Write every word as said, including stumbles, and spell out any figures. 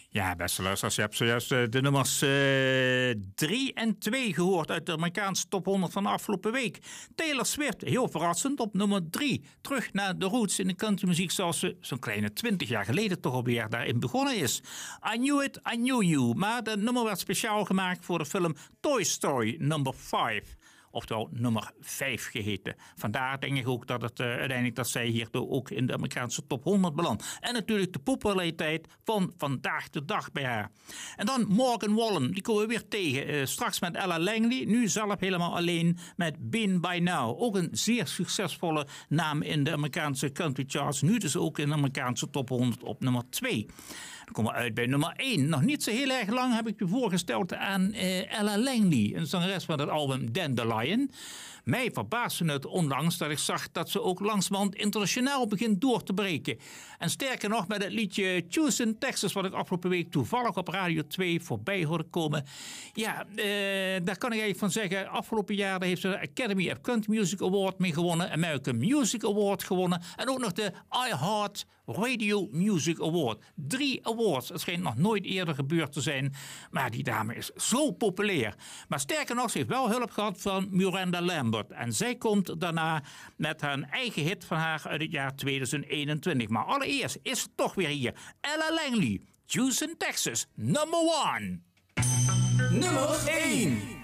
Ja, beste luisteraars, je hebt zojuist uh, de nummers drie uh, en twee gehoord uit de Amerikaanse top honderd van de afgelopen week. Taylor Swift, heel verrassend, op nummer drie. Terug naar de roots in de countrymuziek zoals ze zo'n kleine twintig jaar geleden toch alweer daarin begonnen is. I Knew It, I Knew You, maar de nummer werd speciaal gemaakt voor de film Toy Story nummer vijf. Oftewel nummer vijf geheten. Vandaar denk ik ook dat het uh, uiteindelijk dat zij hier ook in de Amerikaanse top honderd belandt. En natuurlijk de populariteit van vandaag de dag bij haar. En dan Morgan Wallen, die komen we weer tegen. Uh, straks met Ella Langley, nu zelf helemaal alleen met Been By Now. Ook een zeer succesvolle naam in de Amerikaanse country charts. Nu dus ook in de Amerikaanse top honderd op nummer twee. Dan komen we uit bij nummer één. Nog niet zo heel erg lang heb ik u voorgesteld aan uh, Ella Langley. Een zangeres van het album Dandelion. Mij verbaasde het onlangs dat ik zag dat ze ook langzamerhand internationaal begint door te breken. En sterker nog met het liedje Houston, Texas, wat ik afgelopen week toevallig op Radio twee voorbij hoorde komen. Ja, eh, daar kan ik eigenlijk van zeggen, afgelopen jaar heeft ze de Academy of Country Music Award mee gewonnen, American Music Award gewonnen en ook nog de iHeart Radio Music Award. Drie awards, het schijnt nog nooit eerder gebeurd te zijn, maar die dame is zo populair. Maar sterker nog, ze heeft wel hulp gehad van Miranda Lambert. En zij komt daarna met haar eigen hit van haar uit het jaar tweeduizend eenentwintig. Maar allereerst is het toch weer hier. Ella Langley, Houston, Texas, number one. Nummer één.